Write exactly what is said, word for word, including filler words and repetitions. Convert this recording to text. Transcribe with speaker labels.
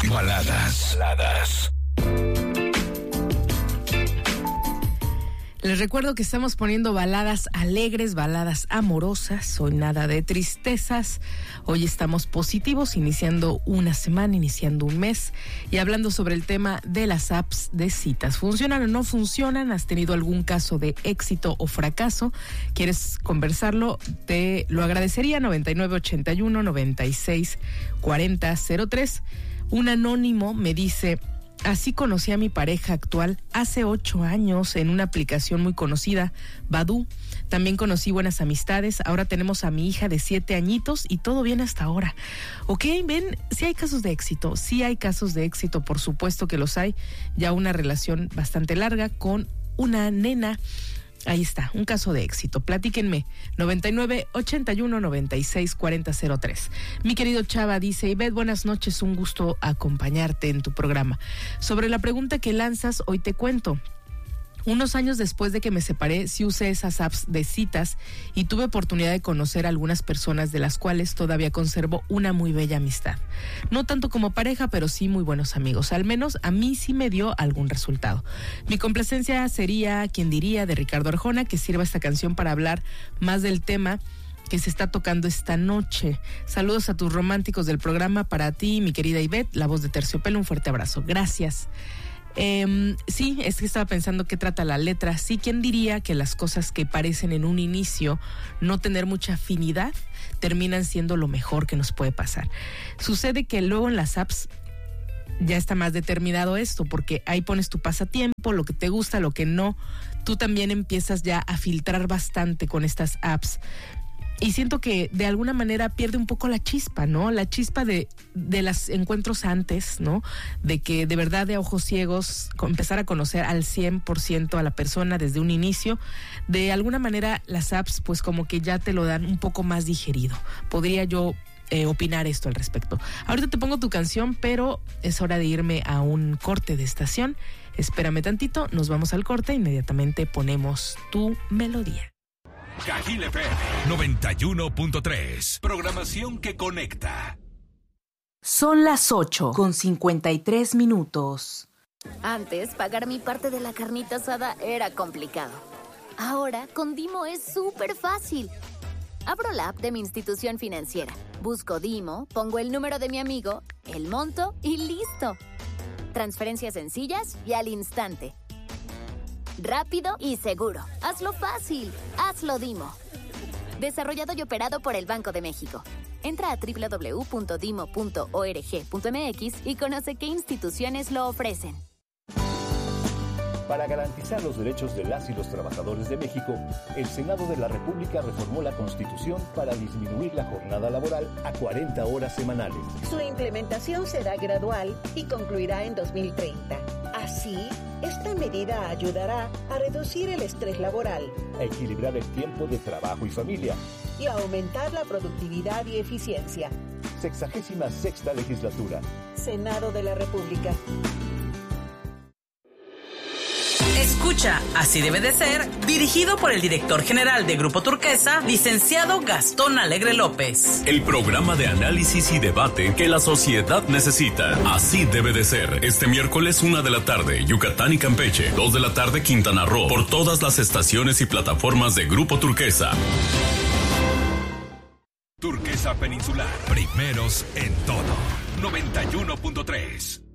Speaker 1: Baladas. Baladas.
Speaker 2: Les recuerdo que estamos poniendo baladas alegres, baladas amorosas, hoy nada de tristezas. Hoy estamos positivos, iniciando una semana, iniciando un mes y hablando sobre el tema de las apps de citas. ¿Funcionan o no funcionan? ¿Has tenido algún caso de éxito o fracaso? ¿Quieres conversarlo? Te lo agradecería. noventa y nueve ochenta y uno noventa y seis cuarenta cero tres. Un anónimo me dice: así conocí a mi pareja actual hace ocho años en una aplicación muy conocida, Badoo. También conocí buenas amistades. Ahora tenemos a mi hija de siete añitos y todo bien hasta ahora. Ok, ven, sí hay casos de éxito, sí hay casos de éxito, por supuesto que los hay. Ya una relación bastante larga con una nena. Ahí está, un caso de éxito. Platíquenme. noventa y nueve ochenta y uno noventa y seis cuarenta cero tres. Mi querido Chava dice: Ivette, buenas noches, un gusto acompañarte en tu programa. Sobre la pregunta que lanzas, hoy te cuento. Unos años después de que me separé, sí usé esas apps de citas y tuve oportunidad de conocer a algunas personas de las cuales todavía conservo una muy bella amistad. No tanto como pareja, pero sí muy buenos amigos. Al menos a mí sí me dio algún resultado. Mi complacencia sería Quien diría, de Ricardo Arjona, que sirva esta canción para hablar más del tema que se está tocando esta noche. Saludos a tus románticos del programa, para ti, mi querida Ivette, la voz de Terciopelo, un fuerte abrazo. Gracias. Eh, sí, es que estaba pensando qué trata la letra. Sí, ¿quién diría que las cosas que parecen en un inicio no tener mucha afinidad terminan siendo lo mejor que nos puede pasar? Sucede que luego en las apps ya está más determinado esto, porque ahí pones tu pasatiempo, lo que te gusta, lo que no. Tú también empiezas ya a filtrar bastante con estas apps. Y siento que de alguna manera pierde un poco la chispa, ¿no? La chispa de, de los encuentros antes, ¿no? De que de verdad, de ojos ciegos, empezar a conocer al cien por ciento a la persona desde un inicio. De alguna manera las apps pues como que ya te lo dan un poco más digerido. Podría yo eh, opinar esto al respecto. Ahorita te pongo tu canción, pero es hora de irme a un corte de estación. Espérame tantito, nos vamos al corte, inmediatamente ponemos tu melodía.
Speaker 1: Cajil F M noventa y uno punto tres. Programación que conecta.
Speaker 3: Son las ocho con cincuenta y tres minutos.
Speaker 4: Antes, pagar mi parte de la carnita asada era complicado. Ahora, con Dimo es súper fácil. Abro la app de mi institución financiera, busco Dimo, pongo el número de mi amigo, el monto y listo. Transferencias sencillas y al instante. Rápido y seguro. Hazlo fácil. Hazlo Dimo. Desarrollado y operado por el Banco de México. Entra a doble u doble u doble u punto dimo punto org punto m x y conoce qué instituciones lo ofrecen.
Speaker 5: Para garantizar los derechos de las y los trabajadores de México, el Senado de la República reformó la Constitución para disminuir la jornada laboral a cuarenta horas semanales.
Speaker 6: Su implementación será gradual y concluirá en dos mil treinta. Así, esta medida ayudará a reducir el estrés laboral,
Speaker 5: a equilibrar el tiempo de trabajo y familia
Speaker 6: y a aumentar la productividad y eficiencia.
Speaker 5: Sexagésima sexta legislatura.
Speaker 6: Senado de la República.
Speaker 3: Escucha Así debe de ser, dirigido por el director general de Grupo Turquesa, licenciado Gastón Alegre López.
Speaker 1: El programa de análisis y debate que la sociedad necesita. Así debe de ser. Este miércoles, una de la tarde, Yucatán y Campeche. Dos de la tarde, Quintana Roo. Por todas las estaciones y plataformas de Grupo Turquesa. Turquesa Peninsular. Primeros en todo. noventa y uno punto tres.